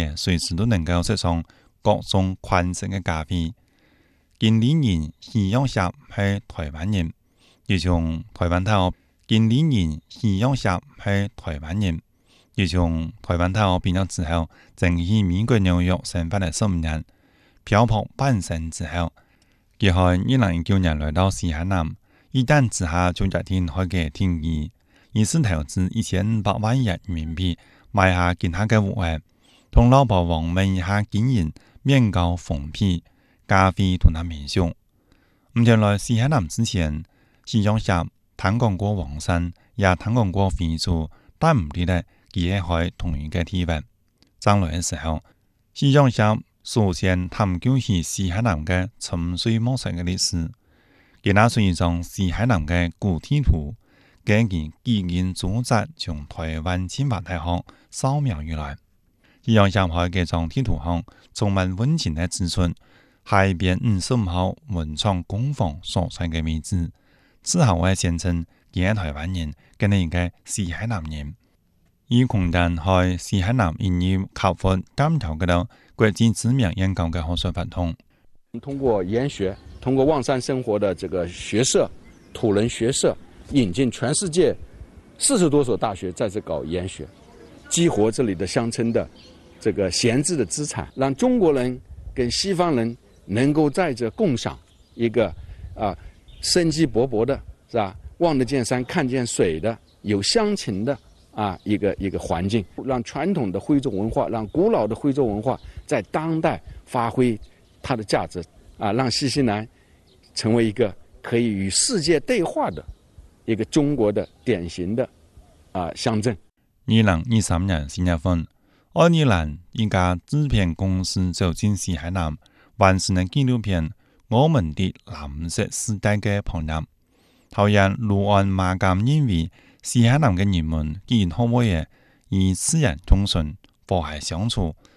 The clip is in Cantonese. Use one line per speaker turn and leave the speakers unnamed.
嘅隨時都能夠食上各種款式嘅咖啡。經理人徐永俠係台灣人，佢從台灣大學經理人徐永俠係台灣人，佢從台灣大學畢業之後，正喺美國紐約生活了15年，漂泊半生之後，佢喺2019年來到西海南，一旦之下就決定開個生意，於是投資1500萬元人民幣買下其他嘅物業，同老婆黃文一下經營面高封閉咖啡同埋民宿。唔前來西海南之前，徐永俠探講過黃山，也探講過非洲，但唔記得佢係喺同一個地方。將來嘅時候，徐永俠首先探究起西海南嘅沉睡模式嘅歷史，佢拿出一張西海南嘅古地圖，根據基因組織從台灣清華大學掃描而來。徐永俠喺這張地圖上充滿溫情地指出海邊55號文創工坊所在嘅位置，此後我宣稱佢係台灣人，跟係一個西海南人。以空間喺西海南引入開發監調嗰度國際知名研究嘅學術活動。
通過研學，通過望山生活的這個學社、土人學社，引進全世界40多所大學在這搞研學，激活這裡的鄉村的這個閒置的資產，讓中國人跟西方人能夠在這共享一個生機勃勃的，是吧？望得見山看見水的有鄉情的一個環境，讓傳統的徽州文化，讓古老的徽州文化在當代發揮它的價值，讓西西南成為一個可以與世界對話的一個中國的典型的鄉鎮。
2023年4月份，愛爾蘭一家製片公司走進西海南，完成了紀錄片《我們的藍色時代》嘅拍攝。後日陸安馬監認為西海南嘅人們既然可唔可以以自然共存、和諧相處，